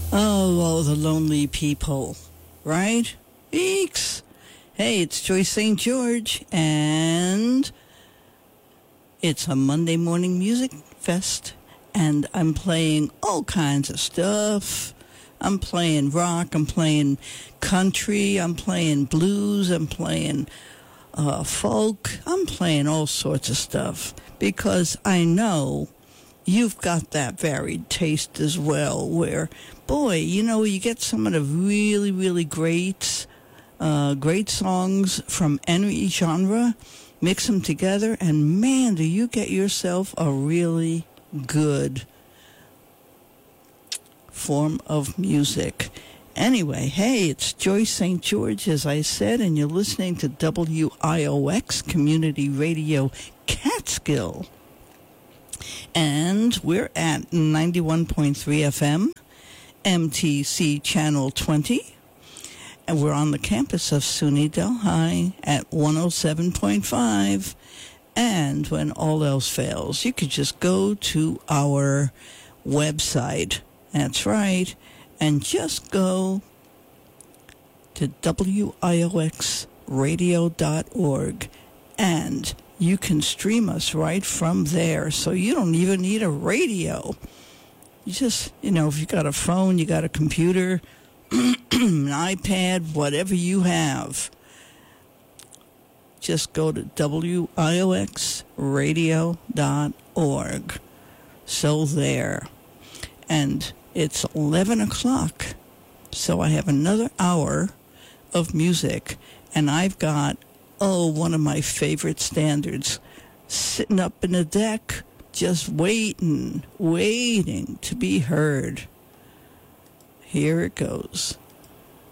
Oh, the lonely people, right? Eeks. Hey, it's Joyce St. George, and it's a Monday morning music fest, and I'm playing all kinds of stuff. I'm playing rock, I'm playing country, I'm playing blues, I'm playing folk, I'm playing all sorts of stuff, because I know you've got that varied taste as well, where, boy, you get some of the really, really great songs from any genre, mix them together, and man, do you get yourself a really good form of music. Anyway, hey, it's Joyce St. George, as I said, and you're listening to WIOX Community Radio Catskill. And we're at 91.3 FM, MTC Channel 20. And we're on the campus of SUNY Delhi at 107.5. And when all else fails, you could just go to our website. That's right. And just go to wioxradio.org. And you can stream us right from there. So you don't even need a radio. You just, if you got a phone, you got a computer, an iPad, whatever you have, just go to wioxradio.org. So there. And it's 11 o'clock. So I have another hour of music. And I've got, one of my favorite standards, sitting up in the deck, just waiting to be heard. Here it goes.